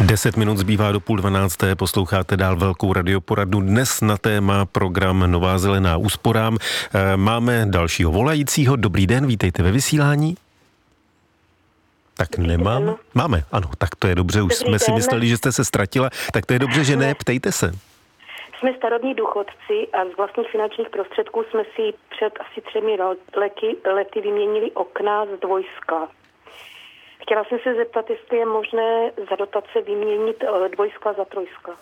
10 minut zbývá do 11:30, posloucháte dál velkou radioporadu. Dnes na téma program Nová zelená úsporám. Máme dalšího volajícího. Dobrý den, vítejte ve vysílání. Tak nemám? Máme, ano, tak to je dobře, už jsme si mysleli, že jste se ztratila, tak to je dobře, že ne, ptejte se. Jsme starobní důchodci a z vlastních finančních prostředků jsme si před asi 3 lety vyměnili okna z dvojskla. Chtěla jsem se zeptat, jestli je možné za dotace vyměnit dvojskla za trojskla.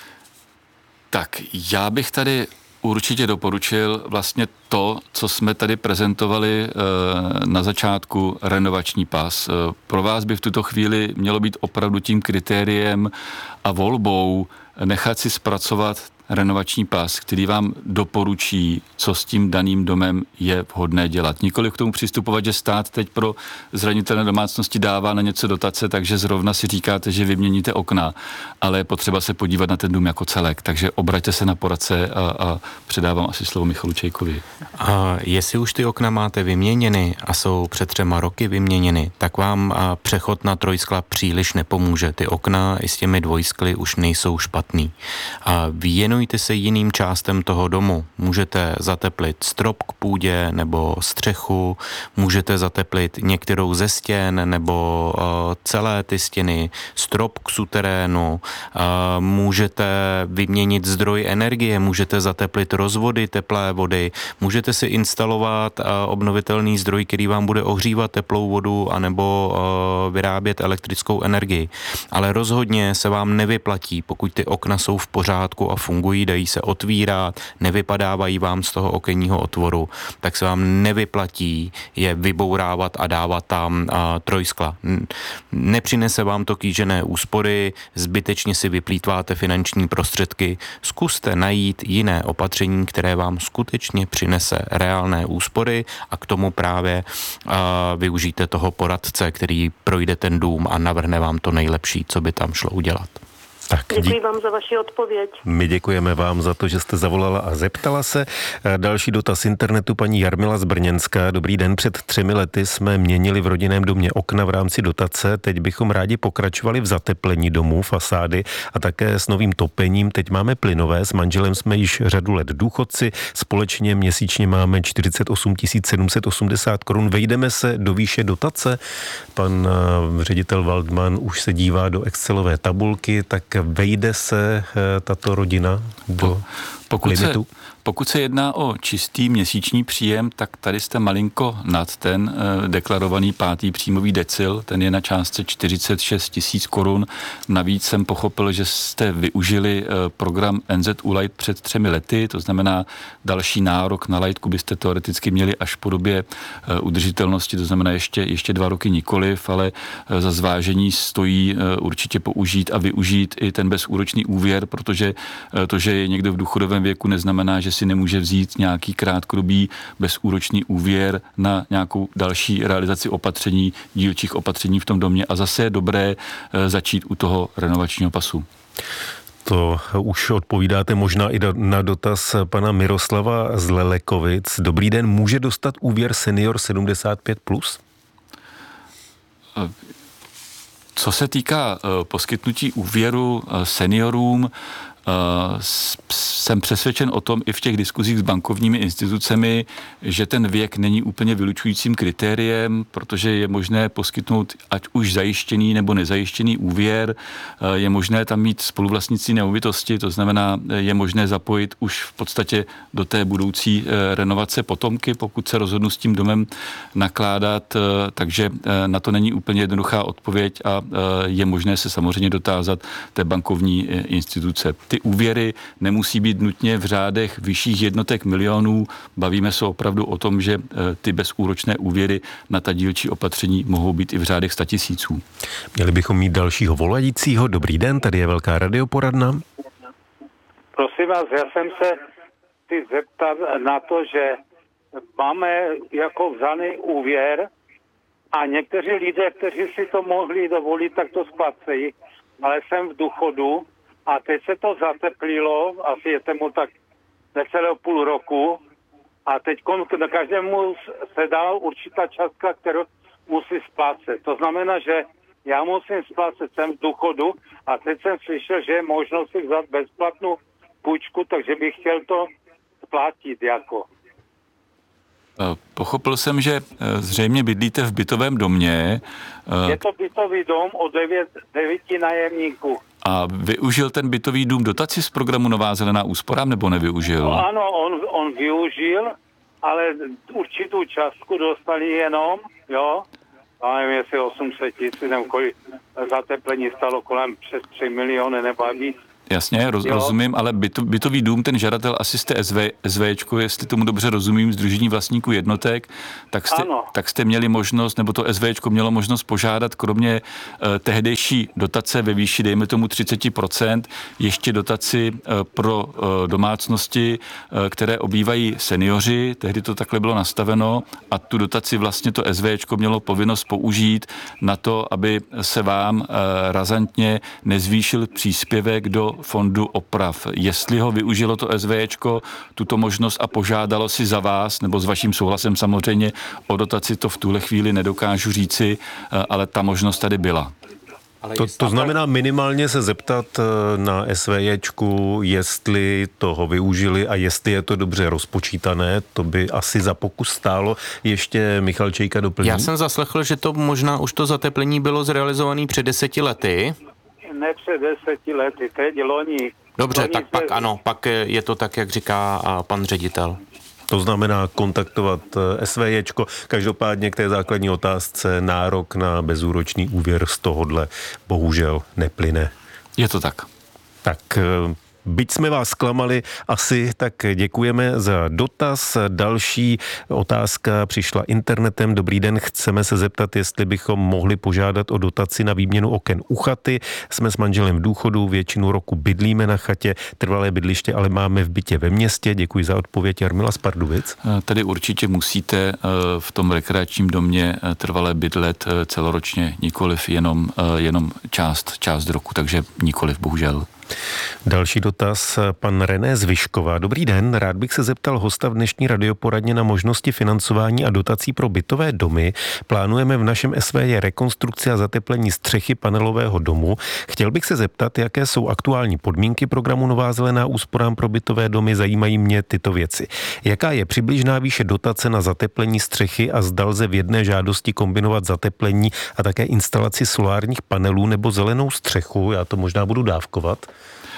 Tak já bych tady určitě doporučil vlastně to, co jsme tady prezentovali na začátku, renovační pas. Pro vás by v tuto chvíli mělo být opravdu tím kritériem a volbou nechat si zpracovat renovační pas, který vám doporučí, co s tím daným domem je vhodné dělat. Nikoliv k tomu přistupovat, že stát teď pro zranitelné domácnosti dává na něco dotace, takže zrovna si říkáte, že vyměníte okna, ale je potřeba se podívat na ten dům jako celek. Takže obraťte se na poradce a předávám asi slovo Michalu Čejkovi. A jestli už ty okna máte vyměněny a jsou před 3 roky vyměněny, tak vám přechod na trojskla příliš nepomůže. Ty okna i s těmi dvojskly už nejsou špatný. A věnujte se jiným částem toho domu. Můžete zateplit strop k půdě nebo střechu, můžete zateplit některou ze stěn nebo celé ty stěny, strop k suterénu, můžete vyměnit zdroj energie, můžete zateplit rozvody teplé vody, můžete si instalovat obnovitelný zdroj, který vám bude ohřívat teplou vodu anebo vyrábět elektrickou energii. Ale rozhodně se vám nevyplatí, pokud ty okna jsou v pořádku a fungují, dají se otvírat, nevypadávají vám z toho okenního otvoru, tak se vám nevyplatí je vybourávat a dávat tam trojskla. Nepřinese vám to kýžené úspory, zbytečně si vyplýtváte finanční prostředky, zkuste najít jiné opatření, které vám skutečně přinese reálné úspory a k tomu právě využijte toho poradce, který projde ten dům a navrhne vám to nejlepší, co by tam šlo udělat. Tak, děkuji vám za vaši odpověď. My děkujeme vám za to, že jste zavolala a zeptala se. Další dotaz internetu, paní Jarmila z Brněnska. Dobrý den, před 3 lety jsme měnili v rodinném domě okna v rámci dotace. Teď bychom rádi pokračovali v zateplení domů, fasády a také s novým topením. Teď máme plynové, s manželem jsme již řadu let důchodci. Společně měsíčně máme 48 780 korun. Vejdeme se do výše dotace. Pan ředitel Waldman už se dívá do Excelové tabulky, tak vejde se tato rodina do limitu? Pokud se jedná o čistý měsíční příjem, tak tady jste malinko nad ten deklarovaný 5. příjmový decil, ten je na částce 46 000 korun. Navíc jsem pochopil, že jste využili program NZÚ Light před 3 lety, to znamená další nárok na Lightku byste teoreticky měli až po době udržitelnosti, to znamená ještě 2 roky nikoliv, ale za zvážení stojí určitě použít a využít i ten bezúročný úvěr, protože to, že je někdo v důchodovém věku, neznamená, že si nemůže vzít nějaký krátkodobý bezúročný úvěr na nějakou další realizaci opatření, dílčích opatření v tom domě a zase je dobré začít u toho renovačního pasu. To už odpovídáte možná i na dotaz pana Miroslava z Lelekovic. Dobrý den, může dostat úvěr senior 75+? Co se týká poskytnutí úvěru seniorům, jsem přesvědčen o tom i v těch diskuzích s bankovními institucemi, že ten věk není úplně vylučujícím kritériem, protože je možné poskytnout ať už zajištěný nebo nezajištěný úvěr, je možné tam mít spoluvlastnictví nemovitosti, to znamená, je možné zapojit už v podstatě do té budoucí renovace potomky, pokud se rozhodnu s tím domem nakládat, takže na to není úplně jednoduchá odpověď a je možné se samozřejmě dotázat té bankovní instituce. Ty úvěry nemusí být nutně v řádech vyšších jednotek milionů. Bavíme se opravdu o tom, že ty bezúročné úvěry na ta dílčí opatření mohou být i v řádech 100 000. Měli bychom mít dalšího volajícího. Dobrý den, tady je velká radioporadna. Prosím vás, já jsem se chci zeptat na to, že máme jako vzaný úvěr a někteří lidé, kteří si to mohli dovolit, tak to splacejí, ale jsem v důchodu. A teď se to zateplilo, asi je tomu tak necelého půl roku a teď každému se dá určitá částka, kterou musí splácet. To znamená, že já musím splácet, jsem v důchodu a teď jsem slyšel, že je možnost si vzat bezplatnou půjčku, takže bych chtěl to platit jako. Pochopil jsem, že zřejmě bydlíte v bytovém domě. Je to bytový dom o 9 nájemníků. A využil ten bytový dům dotaci z programu Nová zelená úspora, nebo nevyužil? No, ano, on využil, ale určitou částku dostali jenom, jo, a nevím, jestli 800 000 nebo kolik zateplení stalo kolem přes 3 miliony nebo víc. Jasně, rozumím, ale bytový dům, ten žadatel asi jste SVčko, jestli tomu dobře rozumím, Sdružení vlastníků jednotek, tak jste měli možnost, nebo to SVčko mělo možnost požádat kromě tehdejší dotace ve výši, dejme tomu 30%, ještě dotaci pro domácnosti, které obývají seniori, tehdy to takhle bylo nastaveno a tu dotaci vlastně to SVčko mělo povinnost použít na to, aby se vám razantně nezvýšil příspěvek do fondu oprav. Jestli ho využilo to SVčko, tuto možnost a požádalo si za vás, nebo s vaším souhlasem samozřejmě o dotaci, to v tuhle chvíli nedokážu říci, ale ta možnost tady byla. To znamená minimálně se zeptat na SVJčku, jestli toho využili a jestli je to dobře rozpočítané, to by asi za pokus stálo. Ještě Michal Čejka doplní. Já jsem zaslechl, že to možná už to zateplení bylo zrealizované před 10 lety. Ne před 10 lety, teď loni. Dobře, loni tak pak ano, pak je to tak, jak říká pan ředitel. To znamená kontaktovat SVJčko. Každopádně k té základní otázce nárok na bezúročný úvěr z tohodle bohužel neplyne. Je to tak. Tak byť jsme vás zklamali asi, tak děkujeme za dotaz. Další otázka přišla internetem. Dobrý den, chceme se zeptat, jestli bychom mohli požádat o dotaci na výměnu oken u chaty. Jsme s manželem v důchodu, většinu roku bydlíme na chatě, trvalé bydliště ale máme v bytě ve městě. Děkuji za odpověď, Jarmila z Pardubic. Tady určitě musíte v tom rekreačním domě trvalé bydlet celoročně, nikoliv jenom část roku, takže nikoliv, bohužel. Další dotaz, pan René z Vyškova. Dobrý den, rád bych se zeptal hosta v dnešní radioporadně na možnosti financování a dotací pro bytové domy. Plánujeme v našem SVJ rekonstrukci a zateplení střechy panelového domu. Chtěl bych se zeptat, jaké jsou aktuální podmínky programu Nová zelená úsporám pro bytové domy, zajímají mě tyto věci. Jaká je přibližná výše dotace na zateplení střechy a zda lze v jedné žádosti kombinovat zateplení a také instalaci solárních panelů nebo zelenou střechu, já to možná budu dávkovat.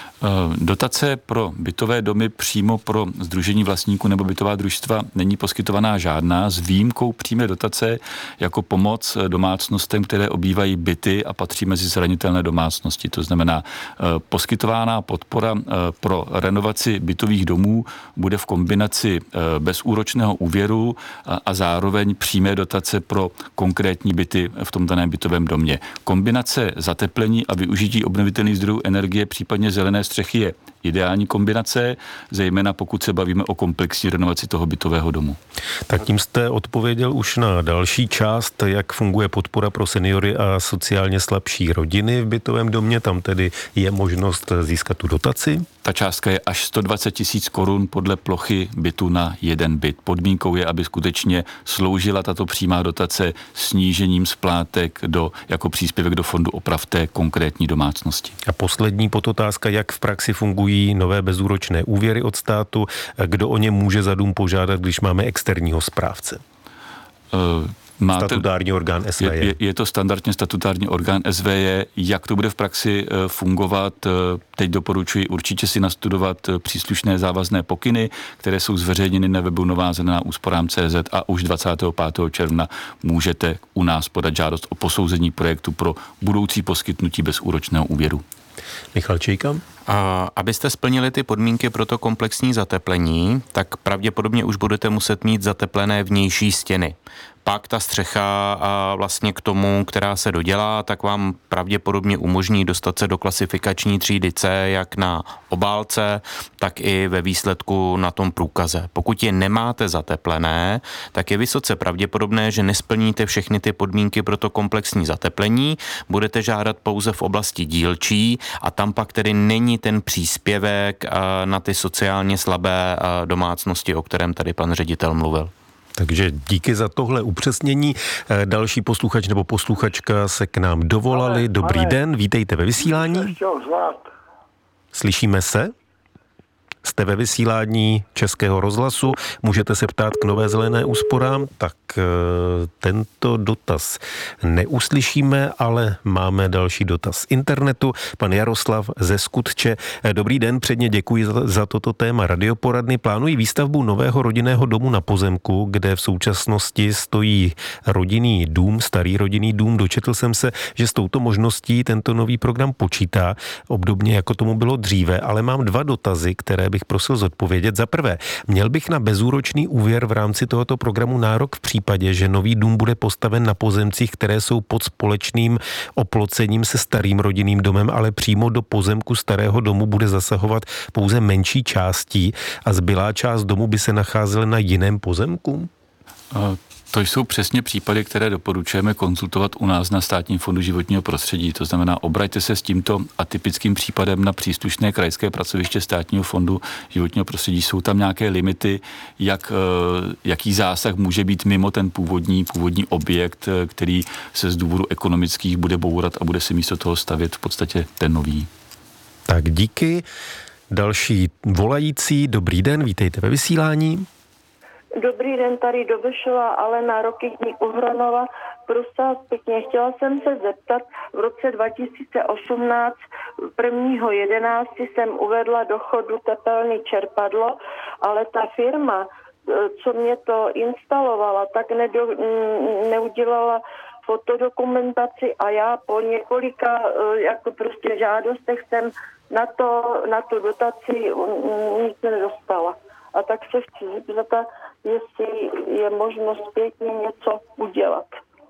Dotace pro bytové domy přímo pro sdružení vlastníků nebo bytová družstva není poskytovaná žádná, s výjimkou přímé dotace jako pomoc domácnostem, které obývají byty a patří mezi zranitelné domácnosti. To znamená, poskytovaná podpora pro renovaci bytových domů bude v kombinaci bezúročného úvěru a zároveň přímé dotace pro konkrétní byty v tom daném bytovém domě. Kombinace zateplení a využití obnovitelných zdrojů energie, případně zelené střechy je ideální kombinace, zejména pokud se bavíme o komplexní renovaci toho bytového domu. Tak tím jste odpověděl už na další část, jak funguje podpora pro seniory a sociálně slabší rodiny v bytovém domě. Tam tedy je možnost získat tu dotaci. Ta částka je až 120 000 korun podle plochy bytu na jeden byt. Podmínkou je, aby skutečně sloužila tato přímá dotace snížením splátek jako příspěvek do fondu oprav té konkrétní domácnosti. A poslední podotázka, jak v praxi fungují nové bezúročné úvěry od státu, kdo o ně může za dům požádat, když máme externího správce? Statutární orgán SVJ. Je to standardně statutární orgán SVJ. Jak to bude v praxi fungovat? Teď doporučuji určitě si nastudovat příslušné závazné pokyny, které jsou zveřejněny na webu Nová zelená úsporám.cz a už 25. června můžete u nás podat žádost o posouzení projektu pro budoucí poskytnutí bezúročného úvěru. Michal Čejka. Abyste splnili ty podmínky pro to komplexní zateplení, tak pravděpodobně už budete muset mít zateplené vnější stěny. Pak ta střecha vlastně k tomu, která se dodělá, tak vám pravděpodobně umožní dostat se do klasifikační třídy C, jak na obálce, tak i ve výsledku na tom průkaze. Pokud je nemáte zateplené, tak je vysoce pravděpodobné, že nesplníte všechny ty podmínky pro to komplexní zateplení, budete žádat pouze v oblasti dílčí a tam pak tedy není ten příspěvek na ty sociálně slabé domácnosti, o kterém tady pan ředitel mluvil. Takže díky za tohle upřesnění. Další posluchač nebo posluchačka se k nám dovolali. Dobrý den, vítejte ve vysílání. Slyšíme se? Jste ve vysílání Českého rozhlasu, můžete se ptát k Nové zelené úsporám, tak tento dotaz neuslyšíme, ale máme další dotaz z internetu. Pan Jaroslav ze Skutče. Dobrý den, předně děkuji za toto téma radioporadny. Plánují výstavbu nového rodinného domu na pozemku, kde v současnosti stojí rodinný dům, starý rodinný dům. Dočetl jsem se, že s touto možností tento nový program počítá, obdobně jako tomu bylo dříve, ale mám dva dotazy, které bych prosil zodpovědět. Za prvé, měl bych na bezúročný úvěr v rámci tohoto programu nárok v případě, že nový dům bude postaven na pozemcích, které jsou pod společným oplocením se starým rodinným domem, ale přímo do pozemku starého domu bude zasahovat pouze menší částí a zbylá část domu by se nacházela na jiném pozemku? To jsou přesně případy, které doporučujeme konzultovat u nás na Státním fondu životního prostředí. To znamená, obraťte se s tímto atypickým případem na příslušné krajské pracoviště Státního fondu životního prostředí. Jsou tam nějaké limity, jaký zásah může být mimo ten původní objekt, který se z důvodu ekonomických bude bourat a bude si místo toho stavět v podstatě ten nový. Tak díky. Další volající. Dobrý den, vítejte ve vysílání. Dobrý den, tady Dobešová Alena, Rokytník Uhronova. Prostě pěkně, chtěla jsem se zeptat, v roce 2018, 1.11. jsem uvedla do chodu tepelné čerpadlo, ale ta firma, co mě to instalovala, tak neudělala fotodokumentaci a já po několika jako prostě žádostech jsem na tu dotaci nic nedostala. A tak se chci zeptat, jestli je možno zpětně něco udělat.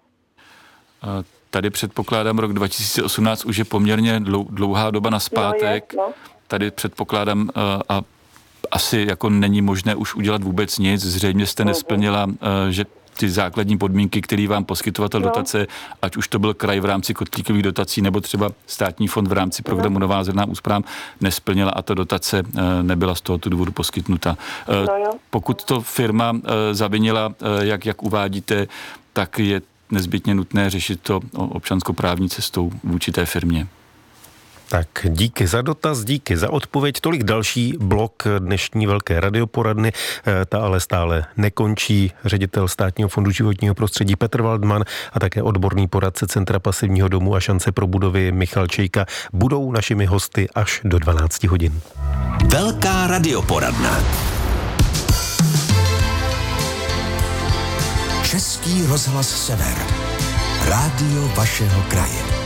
Tady předpokládám rok 2018 už je poměrně dlouhá doba nazpátek. No. Tady předpokládám a asi jako není možné už udělat vůbec nic. Zřejmě jste nesplnila, že ty základní podmínky, který vám poskytovatel dotace, ať už to byl kraj v rámci kotlíkových dotací, nebo třeba Státní fond v rámci programu Nová zelená úsporám, nesplnila a ta dotace nebyla z tohoto důvodu poskytnuta. Pokud to firma zavinila, jak uvádíte, tak je nezbytně nutné řešit to občanskoprávní cestou vůči té firmě. Tak díky za dotaz, díky za odpověď. Tolik další blok dnešní velké radioporadny. Ta ale stále nekončí. Ředitel Státního fondu životního prostředí Petr Waldman a také odborný poradce Centra pasivního domu a šance pro budovy Michal Čejka budou našimi hosty až do 12 hodin. Velká radioporadna. Český rozhlas Sever. Rádio vašeho kraje.